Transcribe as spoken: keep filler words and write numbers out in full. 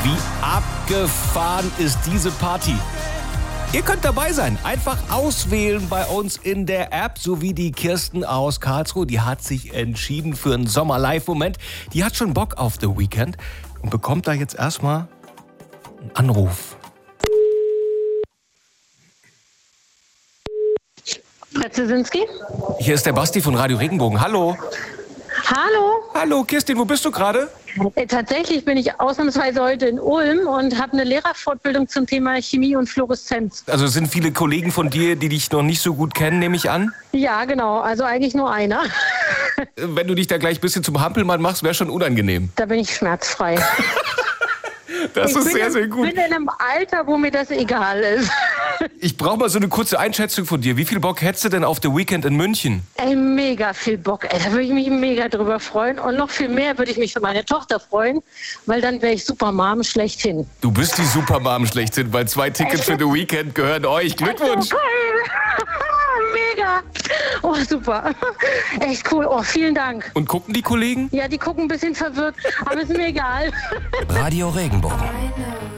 Wie abgefahren ist diese Party? Ihr könnt dabei sein. Einfach auswählen bei uns in der App, so wie die Kirsten aus Karlsruhe. Die hat sich entschieden für einen Sommer-Live-Moment. Die hat schon Bock auf The Weeknd und bekommt da jetzt erstmal einen Anruf. Brzezinski? Hier ist der Basti von Radio Regenbogen. Hallo. Hallo. Hallo, Kirstin, wo bist du gerade? Äh, Tatsächlich bin ich ausnahmsweise heute in Ulm und habe eine Lehrerfortbildung zum Thema Chemie und Fluoreszenz. Also sind viele Kollegen von dir, die dich noch nicht so gut kennen, nehme ich an? Ja, genau. Also eigentlich nur einer. Wenn du dich da gleich ein bisschen zum Hampelmann machst, wäre schon unangenehm. Da bin ich schmerzfrei. Das ich ist bin sehr, in, sehr gut. Ich bin in einem Alter, wo mir das egal ist. Ich brauche mal so eine kurze Einschätzung von dir. Wie viel Bock hättest du denn auf The Weeknd in München? Ey, mega viel Bock. Ey, da würde ich mich mega drüber freuen. Und noch viel mehr würde ich mich für meine Tochter freuen, weil dann wäre ich Supermom schlechthin. Du bist die Supermom schlechthin, weil zwei Tickets für The Weeknd gehören euch. Glückwunsch! So cool. Mega. Oh, super. Echt cool. Oh, vielen Dank. Und gucken die Kollegen? Ja, die gucken ein bisschen verwirrt, aber ist mir egal. Radio Regenbogen.